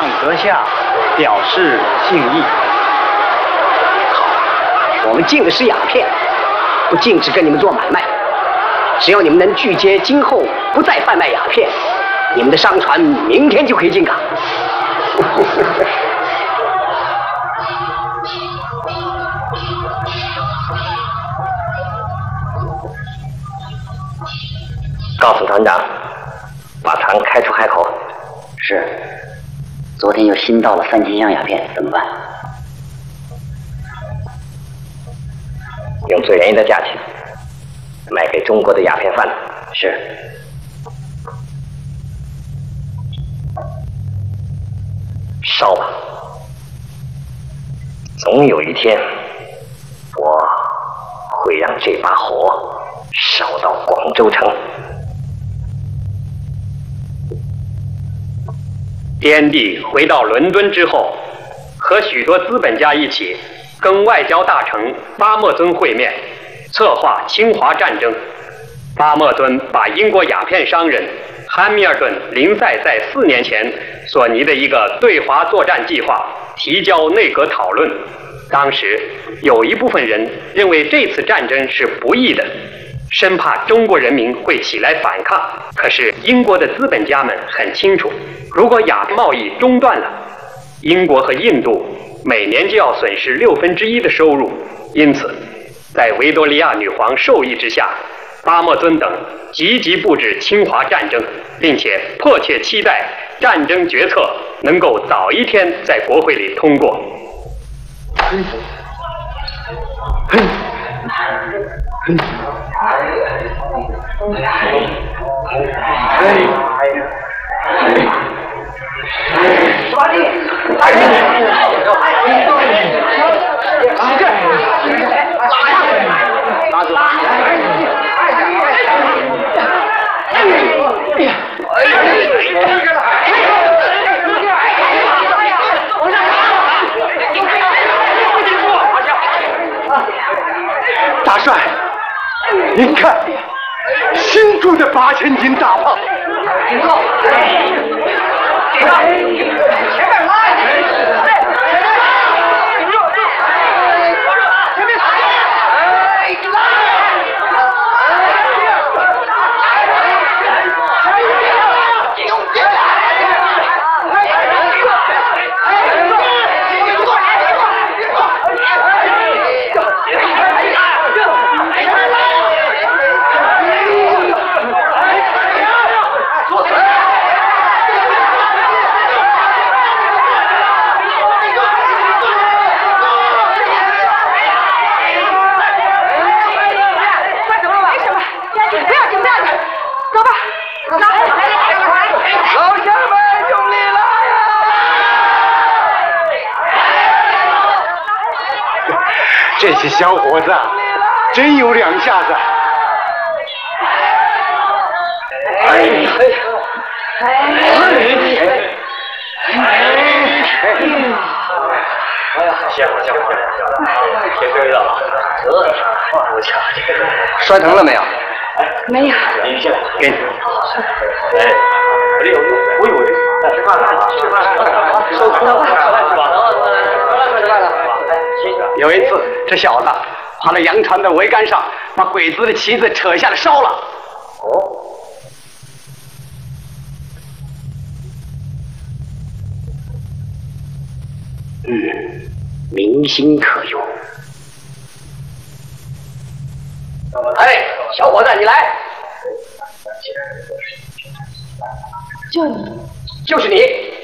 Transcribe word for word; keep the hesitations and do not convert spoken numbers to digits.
向阁下表示敬意。 好，我们禁的是鸦片，不禁止跟你们做买卖。只要你们能拒绝今后不再贩卖鸦片，你们的商船明天就可以进港。 告诉团长，把船开出海口。 是。昨天又新到了三千箱鸦片，怎么办？ 用最便宜的价钱卖给中国的鸦片贩子。 是。 烧吧，总有一天，我会让这把火烧到广州城。 滇地回到伦敦之后，和许多资本家一起跟外交大臣巴莫尊会面，策划侵华战争。巴莫尊把英国鸦片商人汉密尔顿·林赛在四年前所拟的一个对华作战计划提交内阁讨论。当时有一部分人认为这次战争是不义的，生怕中国人民会起来反抗。可是英国的资本家们很清楚，如果鸦片贸易中断了，英国和印度每年就要损失六分之一的收入。因此，在维多利亚女皇授意之下，巴莫尊等积极布置侵华战争，并且迫切期待战争决策能够早一天在国会里通过。嗯嗯嗯抓紧！抓紧！拉住！ 大帅，您看，新铸的八千斤大炮。 停住！停住！前面拉！停住！前面拉！ 这些小伙子真有两下子。 哎哎哎哎呀，歇会儿，歇会儿，歇会儿，别追了啊！得，不巧，这个摔疼了没有？ 没有。 你先给你。哎，我这有用，我有这。吃饭了，吃饭了，收工了，吃饭了，吃饭了。 有一次，这小子爬到洋船的桅杆上，把鬼子的旗子扯下来烧了。 哦。 嗯，民心可用。哎，小伙子，你来。 就你。 就是你。